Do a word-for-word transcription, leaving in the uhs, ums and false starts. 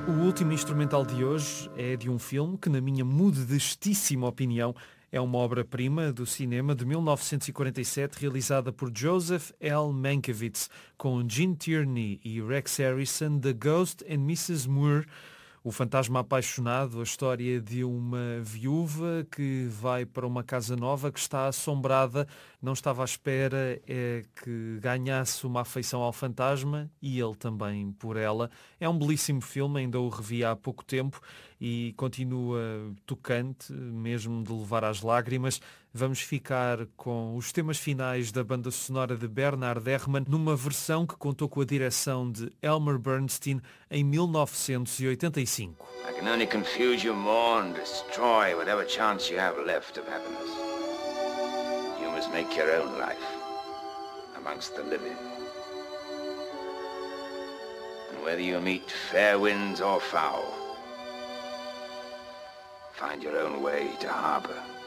O último instrumental de hoje é de um filme que, na minha modestíssima opinião, é uma obra-prima do cinema de mil novecentos e quarenta e sete, realizada por Joseph L. Mankiewicz, com Gene Tierney e Rex Harrison, The Ghost and missus Moore, o fantasma apaixonado, a história de uma viúva que vai para uma casa nova que está assombrada, não estava à espera é, que ganhasse uma afeição ao fantasma e ele também por ela. É um belíssimo filme, ainda o revi há pouco tempo e continua tocante, mesmo de levar às lágrimas. Vamos ficar com os temas finais da banda sonora de Bernard Herrmann, numa versão que contou com a direção de Elmer Bernstein em mil novecentos e oitenta e cinco. I can only confuse you more and destroy whatever chance you have left of happiness. You must make your own life amongst the living. And whether you meet fair winds or foul, find your own way to harbor.